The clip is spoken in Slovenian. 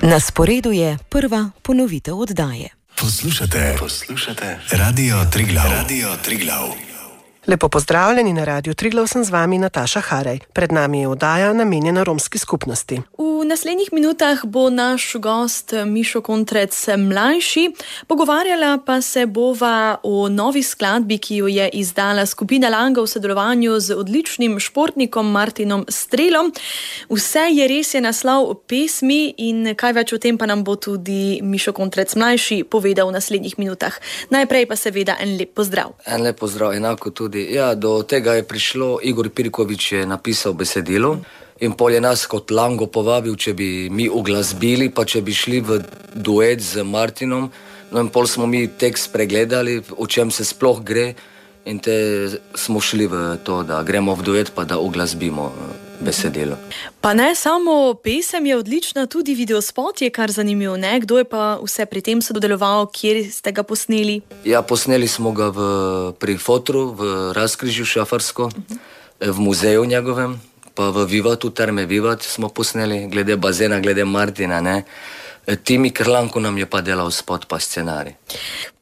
Na sporedu je prva ponovitev oddaje. Poslušate Radio Triglav. Lepo pozdravljeni na Radiu Triglav, sem z vami Nataša Haraj. Pred nami je oddaja namenjena romski skupnosti. V naslednjih minutah bo naš gost Mišo Kontrec mlajši. Pogovarjala pa se bova o novi skladbi, ki jo je izdala skupina Langa v sodelovanju z odličnim športnikom Martinom Strelom. Vse je res je naslov pesmi in kaj več o tem pa nam bo tudi Mišo Kontrec mlajši povedal v naslednjih minutah. Najprej pa seveda en lep pozdrav. En lep pozdrav, enako tudi. Ja, do tega je prišlo, Igor Pirkovič je napisal besedilo in pol je nas kot Lango povabil, če bi mi uglasbili, pa če bi šli v duet z Martinom. No in pol smo mi tekst pregledali, o čem se sploh gre in smo šli v to, da gremo v duet, pa da uglasbimo besedilo. Pa ne samo pesem je odlična, tudi videospot je kar zanimiv, ne? Kdo je pa vse pri tem sodeloval, kjer ste ga posneli? Ja, posneli smo ga pri Fotru, v Razkrižju Šafarsko, v muzeju njegovem, pa v Vivatu, Terme Vivat smo posneli, glede bazena, glede Martina, ne. Timi Krlanko nam je pa delal spot pa scenarij.